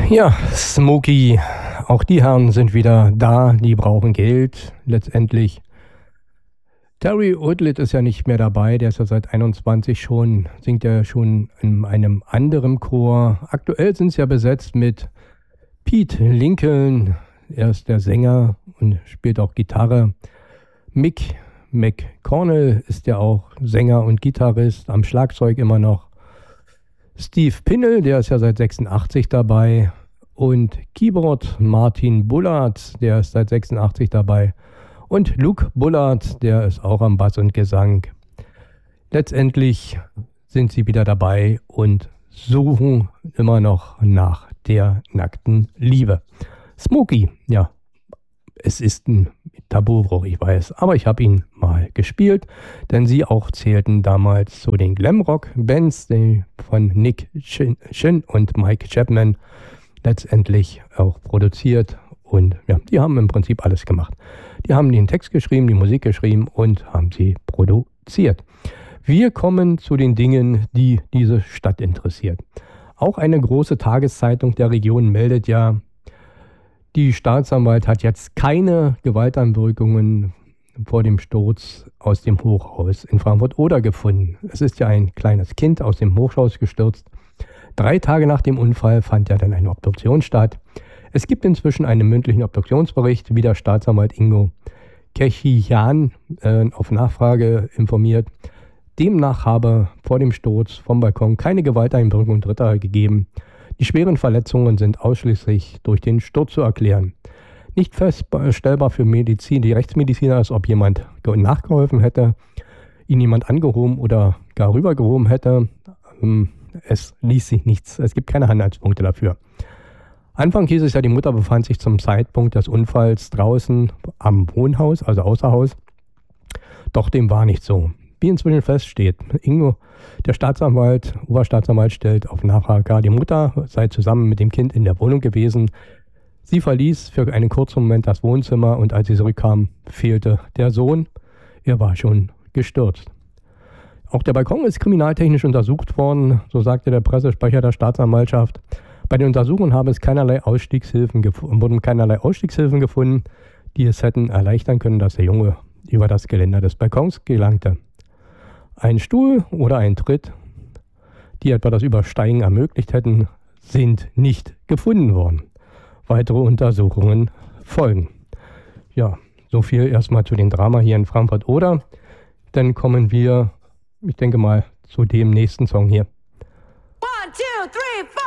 Ja, Smokey, auch die Herren sind wieder da, die brauchen Geld letztendlich. Terry Woodlett ist ja nicht mehr dabei, der ist ja seit 21 schon, singt ja schon in einem anderen Chor. Aktuell sind es ja besetzt mit Pete Lincoln, er ist der Sänger und spielt auch Gitarre. Mick McConnell ist ja auch Sänger und Gitarrist, am Schlagzeug immer noch. Steve Pinnell, der ist ja seit 86 dabei. Und Keyboard Martin Bullard, der ist seit 86 dabei. Und Luke Bullard, der ist auch am Bass und Gesang. Letztendlich sind sie wieder dabei und suchen immer noch nach der nackten Liebe. Smokey, ja, es ist ein Tabubruch, ich weiß, aber ich habe ihn mal gespielt, denn sie auch zählten damals zu den Glamrock-Bands von Nick Chin und Mike Chapman letztendlich auch produziert und ja, die haben im Prinzip alles gemacht. Die haben den Text geschrieben, die Musik geschrieben und haben sie produziert. Wir kommen zu den Dingen, die diese Stadt interessiert. Auch eine große Tageszeitung der Region meldet ja, die Staatsanwalt hat jetzt keine Gewalteinwirkungen vor dem Sturz aus dem Hochhaus in Frankfurt-Oder gefunden. Es ist ja ein kleines Kind aus dem Hochhaus gestürzt. 3 Tage nach dem Unfall fand ja dann eine Obduktion statt. Es gibt inzwischen einen mündlichen Obduktionsbericht, wie der Staatsanwalt Ingo Kechian auf Nachfrage informiert. Demnach habe vor dem Sturz vom Balkon keine Gewalteinwirkung Dritter gegeben. Die schweren Verletzungen sind ausschließlich durch den Sturz zu erklären. Nicht feststellbar für die Rechtsmediziner ist, ob jemand nachgeholfen hätte, ihn jemand angehoben oder gar rübergehoben hätte. Es ließ sich nichts, es gibt keine Anhaltspunkte dafür. Anfang hieß es ja, die Mutter befand sich zum Zeitpunkt des Unfalls draußen am Wohnhaus, also außer Haus. Doch dem war nicht so. Wie inzwischen feststeht, Ingo, der Oberstaatsanwalt stellt auf Nachfrage, die Mutter sei zusammen mit dem Kind in der Wohnung gewesen. Sie verließ für einen kurzen Moment das Wohnzimmer und als sie zurückkam, fehlte der Sohn. Er war schon gestürzt. Auch der Balkon ist kriminaltechnisch untersucht worden, so sagte der Pressesprecher der Staatsanwaltschaft. Bei den Untersuchungen wurden keinerlei Ausstiegshilfen gefunden, die es hätten erleichtern können, dass der Junge über das Geländer des Balkons gelangte. Ein Stuhl oder ein Tritt, die etwa das Übersteigen ermöglicht hätten, sind nicht gefunden worden. Weitere Untersuchungen folgen. Ja, so viel erstmal zu dem Drama hier in Frankfurt-Oder. Dann kommen wir, ich denke mal, zu dem nächsten Song hier. 1, 2, 3, 4